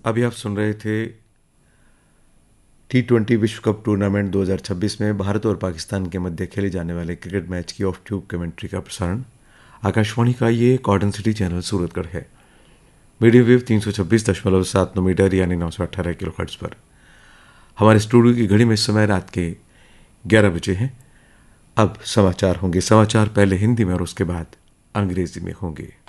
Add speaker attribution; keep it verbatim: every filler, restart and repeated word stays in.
Speaker 1: अभी आप सुन रहे थे टी ट्वेंटी विश्व कप टूर्नामेंट दो हज़ार छब्बीस में भारत और पाकिस्तान के मध्य खेले जाने वाले क्रिकेट मैच की ऑफ ट्यूब कमेंट्री का प्रसारण आकाशवाणी का ये कॉर्डन सिटी चैनल सूरतगढ़ है। मीडियम वेव तीन सौ छब्बीस दशमलव सात नौ मीटर यानी नौ सौ अट्ठारह किलो हर्ट्ज पर। हमारे स्टूडियो की घड़ी में इस समय रात के ग्यारह बजे हैं। अब समाचार होंगे। समाचार पहले हिंदी में और उसके बाद अंग्रेजी में होंगे।